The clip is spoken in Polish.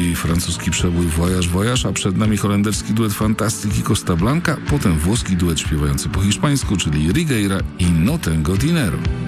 jej francuski przebój Voyage Voyage, a przed nami holenderski duet Fantastic i Costa Blanca, potem włoski duet śpiewający po hiszpańsku, czyli Rigueira i No Tengo Dinero.